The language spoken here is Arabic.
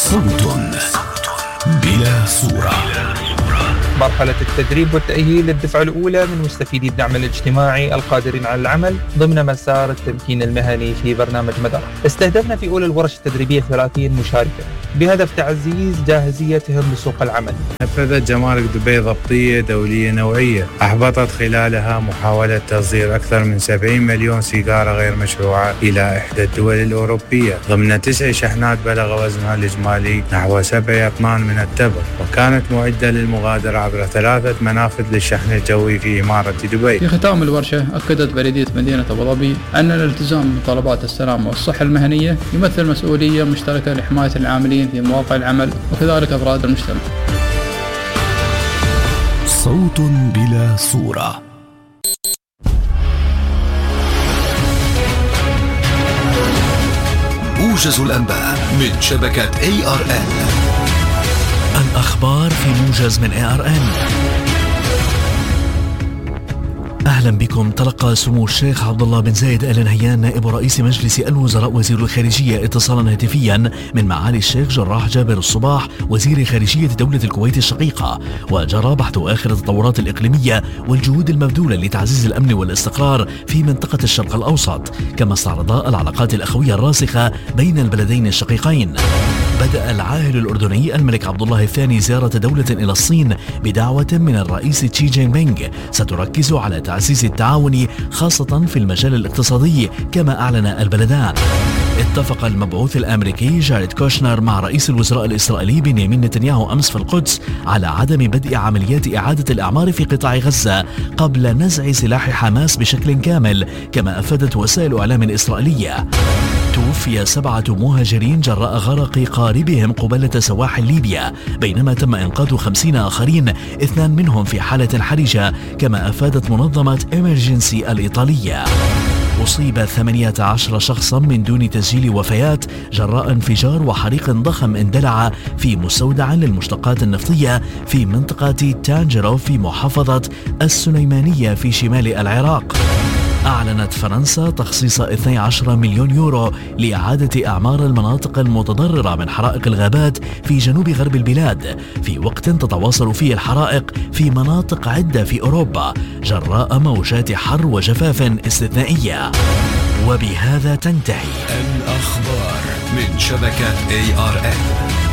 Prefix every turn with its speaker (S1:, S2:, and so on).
S1: صوت بلا صورة.
S2: مرحلة التدريب والتأهيل للدفعة الأولى من مستفيدي الدعم الاجتماعي القادرين على العمل ضمن مسار التمكين المهني في برنامج مدار. استهدفنا في أولى الورش التدريبية 30 مشاركة بهدف تعزيز جاهزيتهم لسوق العمل.
S3: نفذت جمارك دبي ضبطية دولية نوعية أحبطت خلالها محاولة تصدير أكثر من 70 مليون سيجارة غير مشروعة إلى إحدى الدول الأوروبية ضمن 9 شحنات بلغ وزنها الإجمالي نحو 7 أطنان من التبغ، وكانت معدة للمغادرة عبر 3 منافذ للشحن الجوي في إمارة دبي.
S4: في ختام الورشة أكدت بلدية مدينة أبو ظبي أن الالتزام بمتطلبات السلامة والصحة المهنية يمثل مسؤولية مشتركة لحماية العاملين في مواقع العمل وكذلك أفراد المجتمع.
S1: صوت بلا صورة. موجز الأنباء من شبكة ARN. الأخبار في موجز من ARN. أهلا بكم. تلقى سمو الشيخ عبد الله بن زايد آل نهيان نائب رئيس مجلس الوزراء وزير الخارجية اتصالا هاتفيا من معالي الشيخ جراح جابر الصباح وزير خارجية دولة الكويت الشقيقة، وجرى بحث آخر التطورات الإقليمية والجهود المبذولة لتعزيز الأمن والاستقرار في منطقة الشرق الأوسط، كما استعرضا العلاقات الأخوية الراسخة بين البلدين الشقيقين. بدأ العاهل الأردني الملك عبد الله الثاني زيارة دولة إلى الصين بدعوة من الرئيس تشي جين بينغ ستركز على تعزيز التعاون خاصة في المجال الاقتصادي، كما أعلن البلدان. اتفق المبعوث الأمريكي جاريد كوشنر مع رئيس الوزراء الإسرائيلي بنيامين نتنياهو أمس في القدس على عدم بدء عمليات إعادة الأعمار في قطاع غزة قبل نزع سلاح حماس بشكل كامل، كما أفادت وسائل إعلام إسرائيلية. توفي 7 مهاجرين جراء غرق قاربهم قبالة سواحل ليبيا، بينما تم إنقاذ 50 آخرين، 2 منهم في حالة حرجة، كما أفادت منظمة إمرجنسي الإيطالية. أصيب 18 شخصا من دون تسجيل وفيات جراء انفجار وحريق ضخم اندلع في مستودع للمشتقات النفطية في منطقة تانجرو في محافظة السليمانية في شمال العراق. أعلنت فرنسا تخصيص 12 مليون يورو لإعادة أعمار المناطق المتضررة من حرائق الغابات في جنوب غرب البلاد، في وقت تتواصل فيه الحرائق في مناطق عدة في أوروبا جراء موجات حر وجفاف استثنائية. وبهذا تنتهي الأخبار من شبكة ARN.